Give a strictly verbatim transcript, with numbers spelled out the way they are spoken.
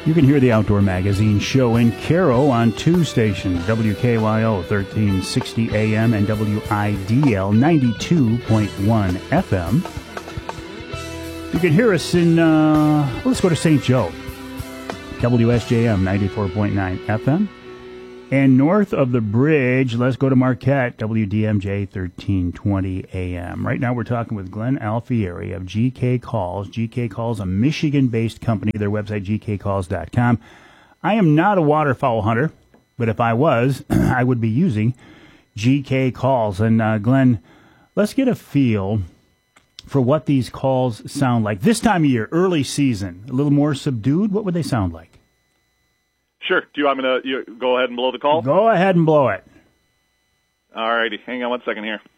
You can hear the Outdoor Magazine show in Caro on two stations, W K Y O thirteen sixty A M and W I D L ninety-two point one F M. You can hear us in, uh, well, let's go to Saint Joe, W S J M ninety-four point nine F M. And north of the bridge, let's go to Marquette, W D M J thirteen twenty A M. Right now we're talking with Glenn Alfieri of G K Calls. G K Calls, a Michigan-based company. Their website, g k calls dot com. I am not a waterfowl hunter, but if I was, I would be using G K Calls. And uh, Glenn, let's get a feel for what these calls sound like. This time of year, early season, a little more subdued, what would they sound like? Sure. Do you want me to you, go ahead and blow the call? Go ahead and blow it. All righty. Hang on one second here.